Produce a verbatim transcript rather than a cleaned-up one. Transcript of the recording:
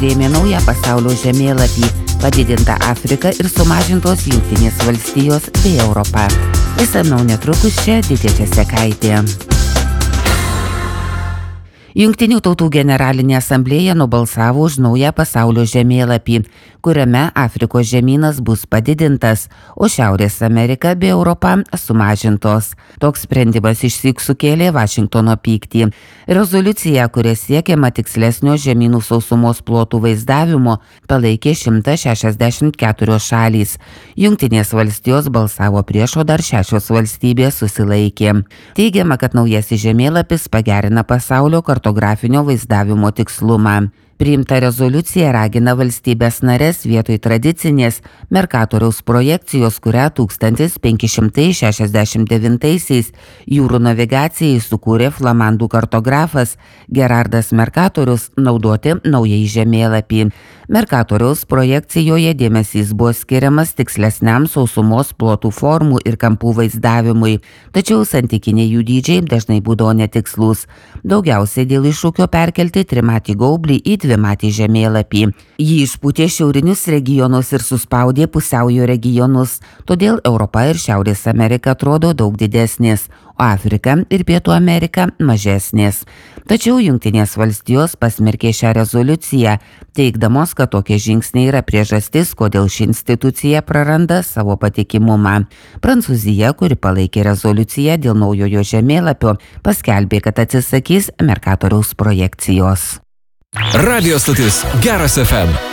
priėmė naują pasaulio žemėlapį, padidinta Afrika ir sumažintos Jungtinės valstijos bei Europa. Išsamiau netrukus čia Didė Česekaitė. Jungtinių tautų generalinė asamblėja nubalsavo už naują pasaulio žemėlapį, kuriame Afrikos žemynas bus padidintas, o Šiaurės Amerika bei Europa sumažintos. Toks sprendimas išsyk sukėlė Vašingtono pyktį. Rezoliuciją, kuria siekiama tikslesnio žemynų sausumos plotų vaizdavimo, palaikė šimtas šešiasdešimt keturios šalys. Jungtinės valstijos balsavo prieš, o dar šešios valstybės susilaikė. Teigiama, kad naujasis žemėlapis pagerina pasaulio kartografinio vaizdavimo tikslumą. Priimta rezoliucija ragina valstybės narės vietoj tradicinės Mercatoriaus projekcijos, kurią tūkstantis penki šimtai šešiasdešimt devintaisiais jūrų navigacijai sukūrė flamandų kartografas Gerardas Mercatorius, naudoti naująjį žemėlapį. Mercatoriaus projekcijoje dėmesys buvo skiriamas tikslesniam sausumos plotų formų ir kampų vaizdavimui, tačiau santykiniai jų dydžiai dažnai būdavo netikslus. Daugiausiai dėl iššūkio perkelti trimatį gaublį į dvimatį žemėlapį. Jį išpūtė šiaurinius regionus ir suspaudė pusiaujo regionus, todėl Europa ir Šiaurės Amerika atrodo daug didesnės, o Afrika ir Pietų Amerika mažesnės. Tačiau Jungtinės valstijos pasmerkė šią rezoliuciją, teigdamos, kad tokie žingsniai yra priežastis, kodėl ši institucija praranda savo patikimumą. Prancūzija, kuri palaikė rezoliuciją dėl naujojo žemėlapio, paskelbė, kad atsisakys Mercatoriaus projekcijos. Radio stotis Geras F M.